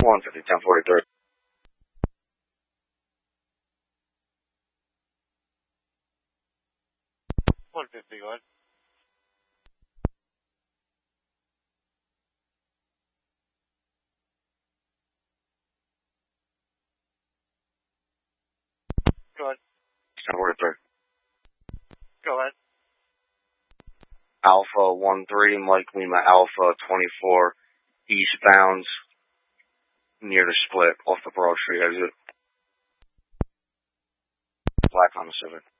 150, 1043. Go ahead. Go ahead. 1043. Go ahead. Alpha 13, Mike Lima Alpha 24, eastbound, near the split, off the Broad Street exit. Black Honda Civic.